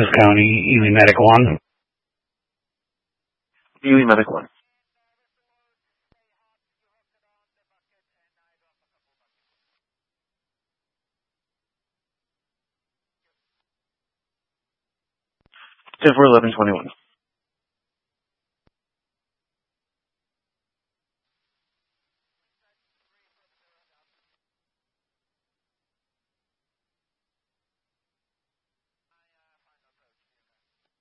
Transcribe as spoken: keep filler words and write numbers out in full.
This County, Ely Medic one. Ely Medic one. ten four eleven twenty-one.